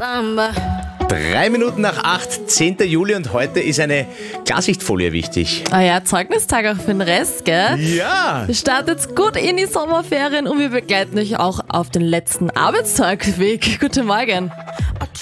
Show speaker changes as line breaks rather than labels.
Samba.
3 Minuten nach 8, 10. Juli und heute ist eine Klarsichtfolie wichtig.
Ah ja, Zeugnistag auch für den Rest, gell?
Ja!
Startet gut in die Sommerferien und wir begleiten euch auch auf den letzten Arbeitstagweg. Guten Morgen.